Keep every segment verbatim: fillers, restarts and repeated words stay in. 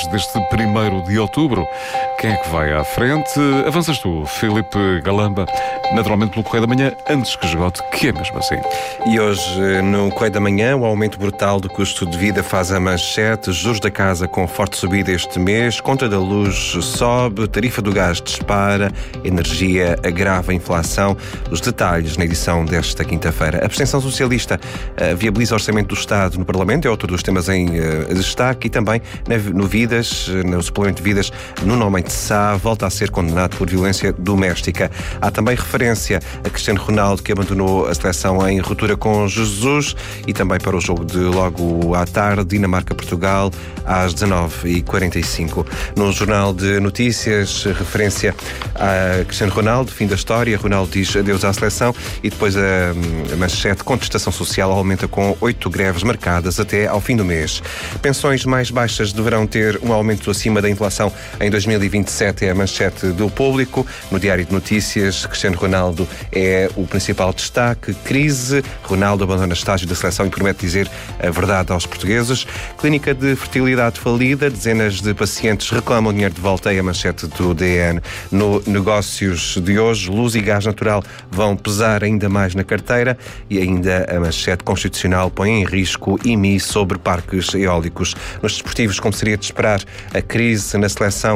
deste primeiro de outubro. Quem é que vai à frente? Avanças tu, Filipe Galamba, naturalmente pelo Correio da Manhã, antes que esgote, que é mesmo assim. E hoje, no Correio da Manhã, o aumento brutal do custo de vida faz a manchete, juros da casa com forte subida este mês, conta da luz sobe, tarifa do gás dispara, energia agrava a inflação. Os detalhes na edição desta quinta-feira. A abstenção socialista uh, viabiliza o orçamento do Estado no Parlamento, é outro dos temas em uh, destaque, e também na, no Vidas, no suplemento de Vidas, Nuno Almeida Sá volta a ser condenado por violência doméstica. Há também referência a Cristiano Ronaldo, que abandonou a seleção em ruptura com Jesus, e também para o jogo de logo à tarde, Dinamarca-Portugal, às dezanove e quarenta e cinco. No Jornal de Notícias, referência a Cristiano Ronaldo, fim da história, Ronaldo diz adeus à seleção, e depois a, a manchete, contestação social aumenta com oito greves marcadas até ao fim do mês. Pensões mais baixas deverão ter um aumento acima da inflação em dois mil e vinte e sete, é a manchete do Público. No Diário de Notícias, Cristiano Ronaldo é o principal destaque. Crise, Ronaldo abandona estágio da seleção e promete dizer a verdade aos portugueses. Clínica de fertilidade falida, dezenas de pacientes reclamam dinheiro de volta, é a manchete do D N. No Negócios de hoje, luz e gás natural vão pesar ainda mais na carteira, e ainda a manchete constitucional põe em risco I M I sobre parques eólicos. Nos desportivos, como seria de esperar, a crise na seleção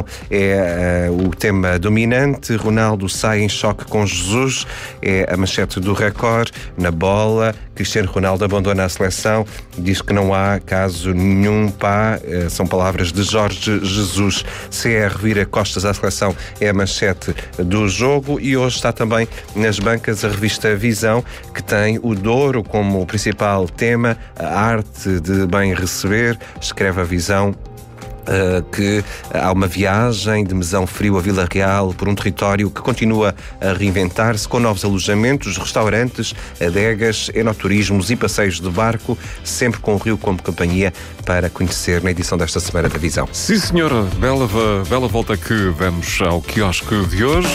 é uh, o tema dominante. Ronaldo sai em choque com Jesus, é a manchete do Record. Na bola, Cristiano Ronaldo abandona a seleção, diz que não há caso nenhum, pá, uh, são palavras de Jorge Jesus. C R vira costas à seleção, é a manchete do jogo. E hoje está também nas bancas a revista Visão, que tem o Douro como principal tema, a arte de bem receber. Escreve a Visão Uh, que há uma viagem de Mesão Frio a Vila Real por um território que continua a reinventar-se, com novos alojamentos, restaurantes, adegas, enoturismos e passeios de barco, sempre com o rio como companhia, para conhecer na edição desta semana da Visão. Sim, senhora, bela, bela volta que damos ao quiosque de hoje,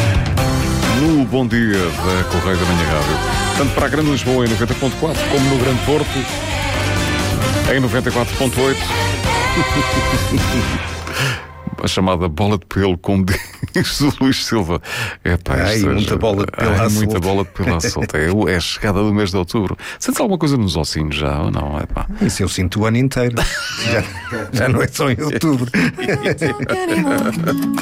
no Bom Dia da Correio da Manhã Rádio. Tanto para a Grande Lisboa em noventa ponto quatro, como no Grande Porto em noventa e quatro ponto oito. A chamada bola de pelo, como diz o Luís Silva. É pá, ai, muita bola de pelo à solta. Muita bola de pelo à solta. É, é a chegada do mês de outubro. Sentes alguma coisa nos ossinhos já ou não? É pá. Isso eu sinto o ano inteiro. já, já não é só em outubro.